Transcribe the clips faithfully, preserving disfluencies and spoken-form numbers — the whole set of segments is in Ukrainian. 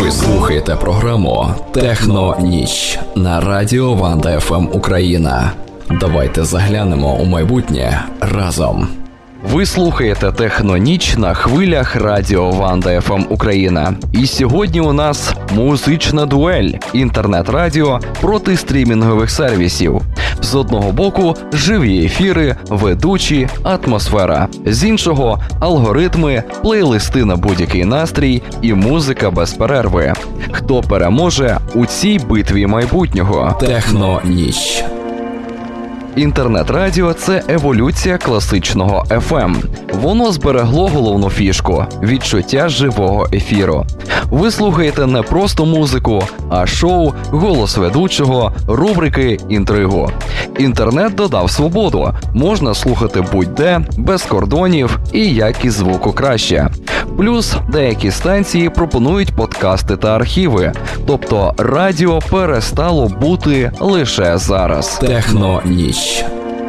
Ви слухаєте програму «Техно-ніч» на радіо Ванда еф ем Україна. Давайте заглянемо у майбутнє разом. Ви слухаєте «Техно-ніч» на хвилях радіо Ванда еф ем Україна. І сьогодні у нас музична дуель – інтернет-радіо проти стрімінгових сервісів. З одного боку – живі ефіри, ведучі, атмосфера. З іншого – алгоритми, плейлисти на будь-який настрій і музика без перерви. Хто переможе у цій битві майбутнього? «Техно-ніч». Інтернет-радіо – це еволюція класичного еф ем. Воно зберегло головну фішку – відчуття живого ефіру. Ви слухаєте не просто музику, а шоу, голос ведучого, рубрики, інтригу. Інтернет додав свободу. Можна слухати будь-де, без кордонів і якість звуку краще. Плюс деякі станції пропонують подкасти та архіви. Тобто радіо перестало бути лише зараз. «Техно-ніч».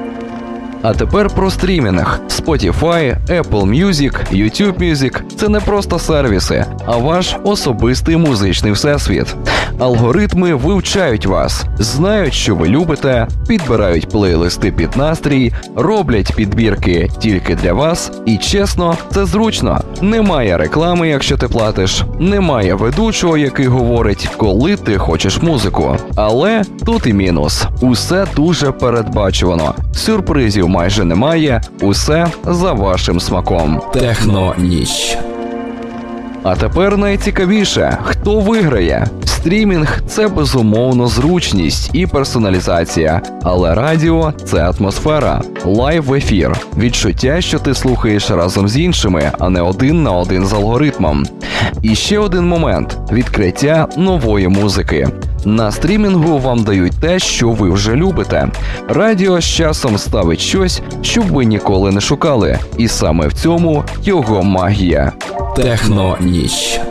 А тепер про стрімінг. Spotify, Apple Music, YouTube Music – це не просто сервіси, а ваш особистий музичний всесвіт. Алгоритми вивчають вас, знають, що ви любите, підбирають плейлисти під настрій, роблять підбірки тільки для вас. І чесно, це зручно. Немає реклами, якщо ти платиш, немає ведучого, який говорить, коли ти хочеш музику. Але тут і мінус. Усе дуже передбачувано. Сюрпризів майже немає, усе за вашим смаком. «Техно-ніч». А тепер найцікавіше – хто виграє? Стрімінг – це безумовно зручність і персоналізація, але радіо – це атмосфера, лайв-ефір, відчуття, що ти слухаєш разом з іншими, а не один на один з алгоритмом. І ще один момент – відкриття нової музики. На стрімінгу вам дають те, що ви вже любите. Радіо з часом ставить щось, що ви ніколи не шукали. І саме в цьому його магія. «Техно-ніч».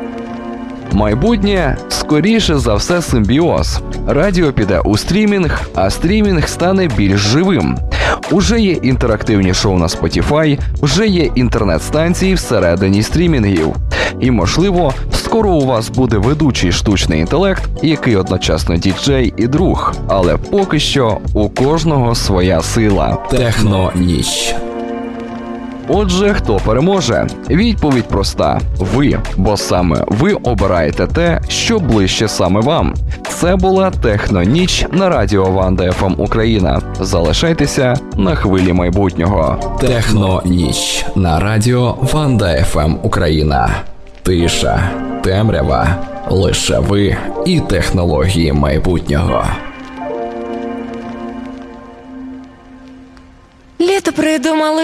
Майбутнє, скоріше за все, симбіоз. Радіо піде у стрімінг, а стрімінг стане більш живим. Уже є інтерактивні шоу на Spotify, вже є інтернет-станції всередині стрімінгів. І, можливо, скоро у вас буде ведучий штучний інтелект, який одночасно діджей і друг. Але поки що у кожного своя сила. «Техно-ніч». Отже, хто переможе? Відповідь проста – ви, бо саме ви обираєте те, що ближче саме вам. Це була «Техно-ніч» на радіо Ванда еф ем Україна. Залишайтеся на хвилі майбутнього. «Техно-ніч» на радіо Ванда еф ем Україна. Тиша, темрява, лише ви і технології майбутнього. Літо придумали